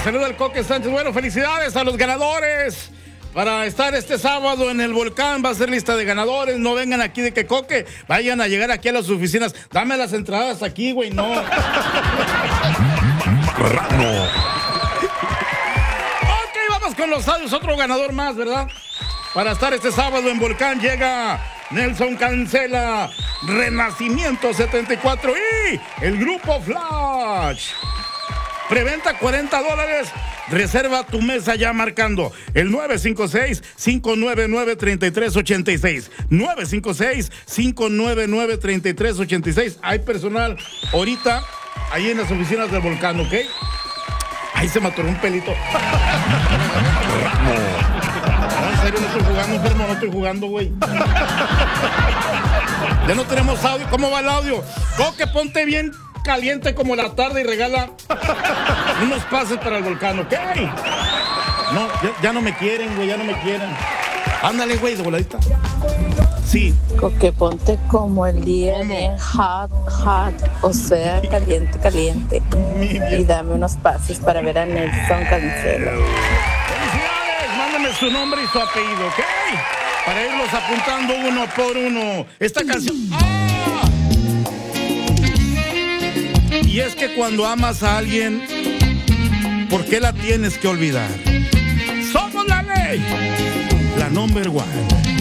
saluda el Coque Sánchez. Bueno, felicidades a los ganadores. Para estar este sábado en el volcán va a ser lista de ganadores. No vengan aquí de que Coque. Vayan a llegar aquí a las oficinas. Dame las entradas aquí, güey. No. Marrano. Ok, vamos con los audios. Otro ganador más, ¿verdad? Para estar este sábado en volcán llega Nelson Cancela, Renacimiento 74 y el grupo Flash. Preventa $40. Reserva tu mesa ya marcando el 956-599-3386. 956-599-3386. Hay personal ahorita ahí en las oficinas del volcán, ¿ok? Ahí se me atoró un pelito. No, en serio, no estoy jugando, enfermo, no estoy jugando, güey. Ya no tenemos audio. ¿Cómo va el audio? Coque, ponte bien caliente como la tarde y regala unos pases para el volcán, ¿ok? No, ya no me quieren, güey, ya no me quieren. Ándale, güey, de voladita. Sí. Coque, ponte como el día bien hot, o sea, caliente. Y dame unos pases para ver a Nelson Cancela. ¡Felicidades! Mándame su nombre y su apellido, ¿ok? Para irlos apuntando uno por uno. Esta canción... ¡Ah! Y es que cuando amas a alguien, ¿por qué la tienes que olvidar? Somos la ley, la number one.